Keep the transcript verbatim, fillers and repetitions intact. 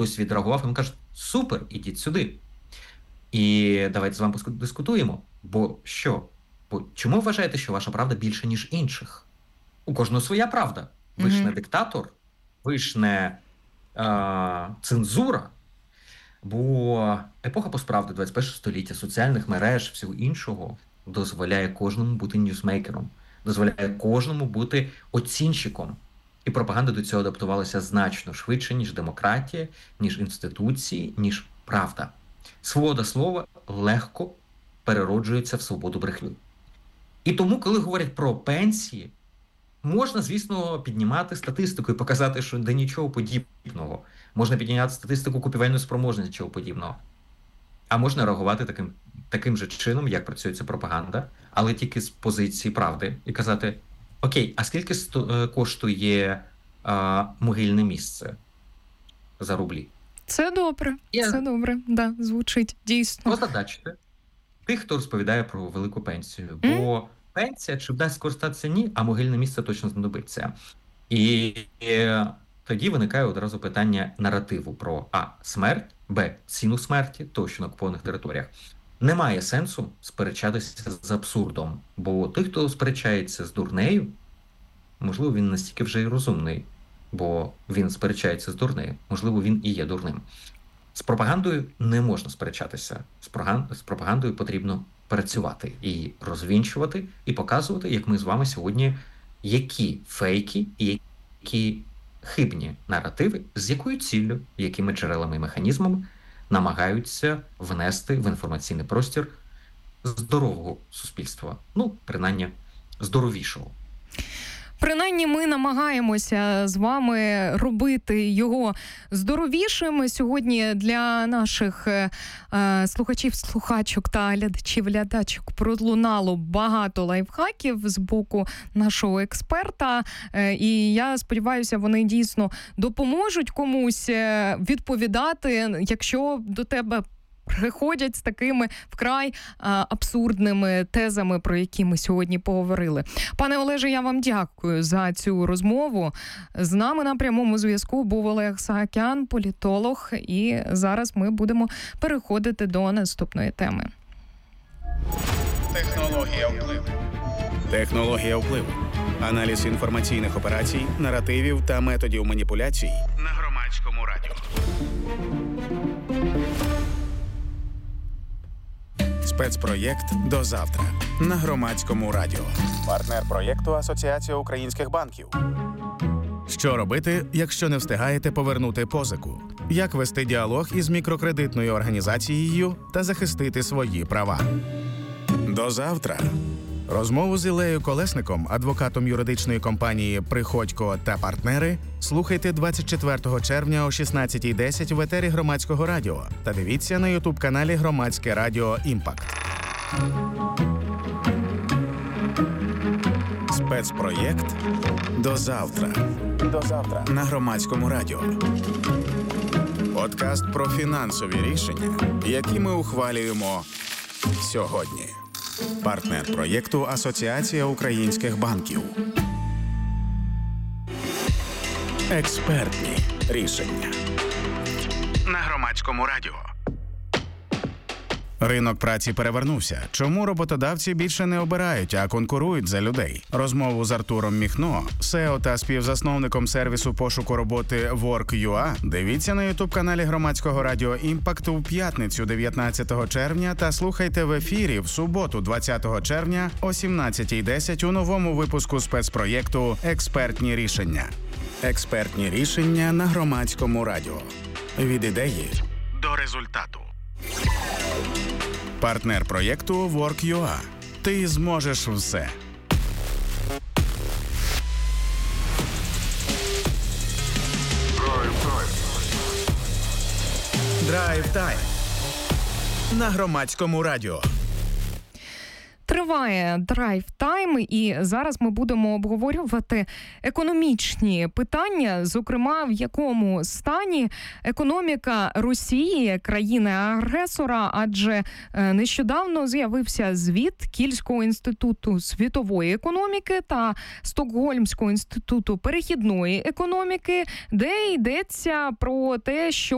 хтось відреагував, він каже: супер, ідіть сюди. І давайте з вами дискутуємо. Бо що? Бо чому ви вважаєте, що ваша правда більше, ніж інших? У кожного своя правда. Ви mm-hmm. ж не диктатор, ви ж не а, цензура. Бо епоха постправди двадцять першого століття, соціальних мереж, всього іншого дозволяє кожному бути ньюсмейкером, дозволяє кожному бути оцінщиком. І пропаганда до цього адаптувалася значно швидше, ніж демократія, ніж інституції, ніж правда. Свобода слова легко перероджується в свободу брехні. І тому, коли говорять про пенсії, можна, звісно, піднімати статистику і показати, що де нічого подібного. Можна підняти статистику купівельної спроможності, нічого подібного. А можна реагувати таким, таким же чином, як працює ця пропаганда, але тільки з позиції правди. І казати: окей, а скільки сто, коштує а, могильне місце за рублі? Це добре, Я... це добре, да, звучить дійсно. Озадачте тих, хто розповідає про велику пенсію. Бо mm? пенсія, чи вдасть скористатися, ні, а могильне місце точно знадобиться. І, і тоді виникає одразу питання наративу про а. смерть, б. ціну смерті, тощо на окупованих територіях. Немає сенсу сперечатися з абсурдом, бо той, хто сперечається з дурнею, можливо, він настільки вже й розумний, бо він сперечається з дурнею, можливо, він і є дурним. З пропагандою не можна сперечатися. З пропагандою потрібно працювати і розвінчувати, і показувати, як ми з вами сьогодні, які фейки і які хибні наративи, з якою ціллю, якими джерелами і механізмами намагаються внести в інформаційний простір здорового суспільства. Ну, принаймні, здоровішого. Принаймні ми намагаємося з вами робити його здоровішим. Сьогодні для наших е, слухачів, слухачок та глядачів, глядачок пролунало багато лайфхаків з боку нашого експерта. Е, і я сподіваюся, вони дійсно допоможуть комусь відповідати, якщо до тебе приходять з такими вкрай а, абсурдними тезами, про які ми сьогодні поговорили. Пане Олеже, я вам дякую за цю розмову. З нами на прямому зв'язку був Олег Саакян, політолог, і зараз ми будемо переходити до наступної теми. Технологія впливу. Технологія впливу. Аналіз інформаційних операцій, наративів та методів маніпуляцій на Громадському радіо. Спецпроєкт «До завтра» на Громадському радіо. Партнер проєкту «Асоціація українських банків». Що робити, якщо не встигаєте повернути позику? Як вести діалог із мікрокредитною організацією та захистити свої права? До завтра. Розмову з Іллею Колесником, адвокатом юридичної компанії «Приходько та партнери», слухайте двадцять четвертого червня о шістнадцятій десять в етері Громадського радіо та дивіться на ютуб-каналі Громадське радіо «Імпакт». Спецпроєкт «До завтра». До завтра на Громадському радіо. Подкаст про фінансові рішення, які ми ухвалюємо сьогодні. Партнер проєкту «Асоціація українських банків». Експертні рішення на Громадському радіо. Ринок праці перевернувся. Чому роботодавці більше не обирають, а конкурують за людей? Розмову з Артуром Міхно, сео та співзасновником сервісу пошуку роботи Work.ua, дивіться на ютуб-каналі Громадського радіо «Імпакт» у п'ятницю дев'ятнадцятого червня та слухайте в ефірі в суботу двадцятого червня о сімнадцятій десять у новому випуску спецпроєкту «Експертні рішення». Експертні рішення на Громадському радіо. Від ідеї до результату. Партнер проєкту Work.ua. Ти зможеш все. Драйв тайм на Громадському радіо. Триває драйв тайм, і зараз ми будемо обговорювати економічні питання, зокрема, в якому стані економіка Росії, країни-агресора, адже нещодавно з'явився звіт Кільського інституту світової економіки та Стокгольмського інституту перехідної економіки, де йдеться про те, що